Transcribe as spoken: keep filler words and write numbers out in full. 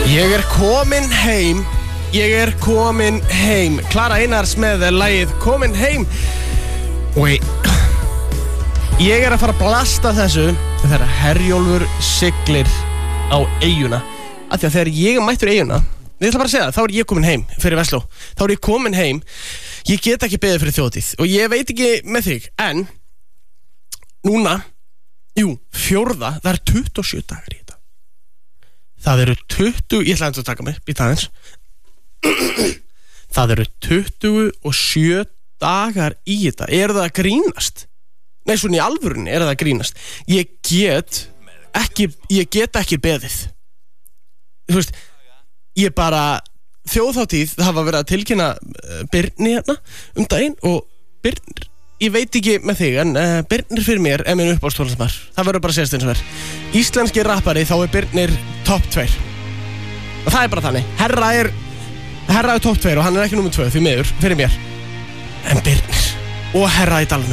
Ég er komin heim Ég er komin heim Klara Einars með lagið Komin heim Og ég er að fara að blasta þessu Þegar Herjólfur siglir á eyjuna Af því að þegar ég er mættur eyjuna Ég ætla bara að segja það, þá er ég komin heim fyrir Vestló Þá er ég komin heim Ég get ekki beðið fyrir þjóðtíð Og ég veit ekki með þig En Núna Jú, fjórða, það er tuttugu og sjö dagar í þetta Það eru tuttugu Ég ætla að taka mig, býta aðeins Það eru tuttugu og sjö dagar í þetta Er það að grínast? Nei, svona í alvörunni er það að grínast Ég get ekki Ég get ekki beðið Þú veist Ég bara Þjóðhátíð, það hafa verið að tilkynna uh, Birni hérna um daginn Og Birnir, ég veit ekki með þig En uh, Birnir fyrir mér er minn uppáhaldstónlistar Það verður bara að segja eins og verð Íslenski rappari, þá er Birnir topp tveir Og það er bara þannig Herra er Herra er topp tveir og hann er ekki númer tvö Því miður, fyrir mér En Birnir og Herra í dalnum